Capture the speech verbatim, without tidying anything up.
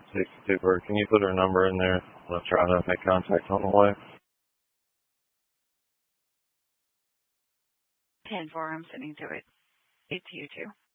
sixty-two. Can you put her number in there? I'll try to make contact on the way. ten four, I'm sending to it. It's you too.